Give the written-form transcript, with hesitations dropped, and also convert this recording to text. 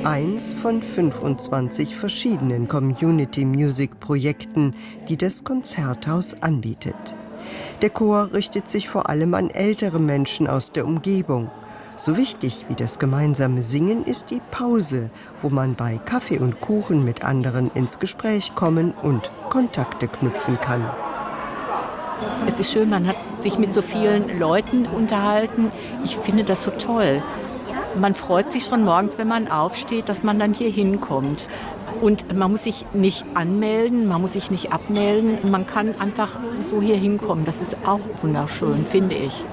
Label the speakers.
Speaker 1: eins von 25 verschiedenen Community-Music-Projekten, die das Konzerthaus anbietet. Der Chor richtet sich vor allem an ältere Menschen aus der Umgebung. So wichtig wie das gemeinsame Singen ist die Pause, wo man bei Kaffee und Kuchen mit anderen ins Gespräch kommen und Kontakte knüpfen kann.
Speaker 2: Es ist schön, man hat sich mit so vielen Leuten unterhalten. Ich finde das so toll. Man freut sich schon morgens, wenn man aufsteht, dass man dann hier hinkommt. Und man muss sich nicht anmelden, man muss sich nicht abmelden. Man kann einfach so hier hinkommen. Das ist auch wunderschön, finde ich.